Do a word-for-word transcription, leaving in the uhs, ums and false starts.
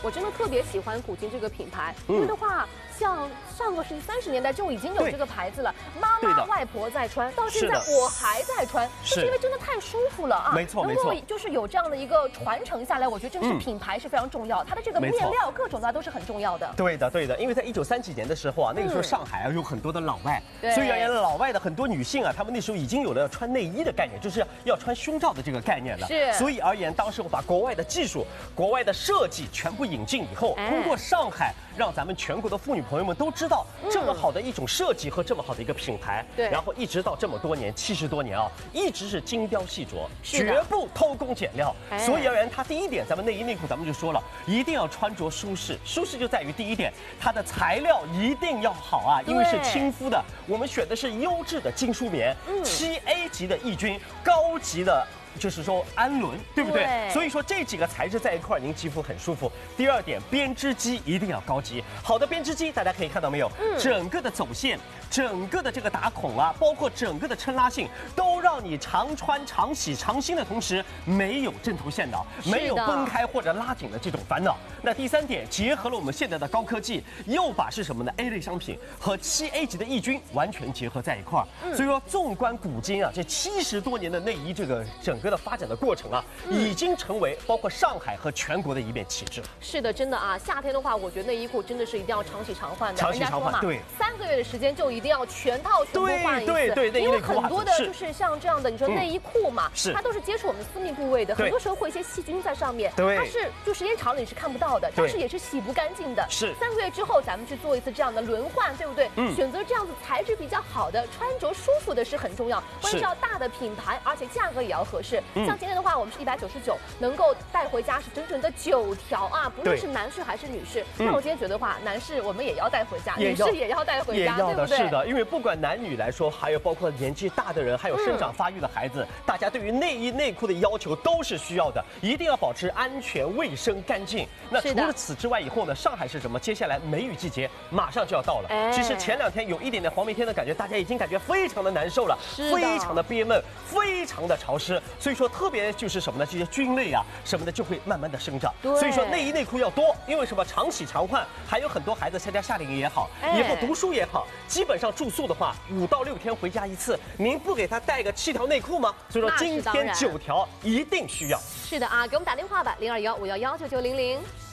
我真的特别喜欢古今这个品牌，因为的话。 像上个世纪三十年代就已经有这个牌子了，妈妈、外婆在穿，到现在我还在穿，就是因为真的太舒服了啊！ 没错，没错， 能够就是有这样的一个传承下来，我觉得这个是品牌是非常重要，它的这个面料各种的都是很重要的。 对的，对的，因为在一九三几年的时候啊，那个时候上海啊有很多的老外， 对所以而言老外的很多女性啊，她们那时候已经有了穿内衣的概念，就是要穿胸罩的这个概念了。 是， 所以而言，当时我把国外的技术、国外的设计全部引进以后，通过上海，让咱们全国的妇女朋友们都知道。 这么好的一种设计和这么好的一个品牌， 对， 然后一直到这么多年，七十多年啊，一直是精雕细琢，绝不偷工减料。所以而言，它第一点，咱们内衣内裤咱们就说了，一定要穿着舒适，舒适就在于第一点，它的材料一定要好啊，因为是亲肤的，我们选的是优质的精梳棉，七 A 级的抑菌，高级的。 就是说氨纶，对不对？对所以说这几个材质在一块，您肌肤很舒服。第二点，编织机一定要高级，好的编织机，大家可以看到没有？嗯，整个的走线，整个的这个打孔啊，包括整个的撑拉性，都让你常穿、常洗、常新的同时，没有阵头线的，没有崩开或者拉紧的这种烦恼。那第三点，结合了我们现在的高科技，又把是什么呢 ？A 类商品和七 A 级的抑菌完全结合在一块儿。嗯、所以说，纵观古今啊，这七十多年的内衣这个整个 的发展的过程啊，已经成为包括上海和全国的一面旗帜。 是的，真的啊，夏天的话，我觉得内衣裤真的是一定要常洗常换的。 常洗常换，对， 三个月的时间就一定要全套全部换一次。 对对对， 因为很多的就是像这样的，你说内衣裤嘛， 是它都是接触我们私密部位的，很多时候会一些细菌在上面， 对， 它是就时间长了你是看不到的，但是也是洗不干净的。 是三个月之后咱们去做一次这样的轮换，对不对？嗯，选择这样子材质比较好的、穿着舒服的是很重要，关键是要大的品牌，而且价格也要合适。像今天的话，我们是一百九十九，能够带回家是整整的九条啊，不论是男士还是女士。那我今天觉得的话，男士我们也要带回家，女士也要带回家，对不对？ 是的，因为不管男女来说，还有包括年纪大的人，还有生长发育的孩子，大家对于内衣内裤的要求都是需要的，一定要保持安全、卫生、干净。那除了此之外，以后呢，上海是什么？接下来梅雨季节马上就要到了。其实前两天有一点点黄梅天的感觉，大家已经感觉非常的难受了，非常的憋闷，非常的潮湿。所以说，特别就是什么呢？这些菌类啊什么的就会慢慢的生长。所以说内衣内裤要多，因为什么？常洗常换。还有很多孩子参加夏令营也好，以后读书也好，基本上住宿的话，五到六天回家一次，您不给他带个七条内裤吗？所以说今天九条一定需要。 是的啊，给我们打电话吧，零二幺五幺幺九九零零。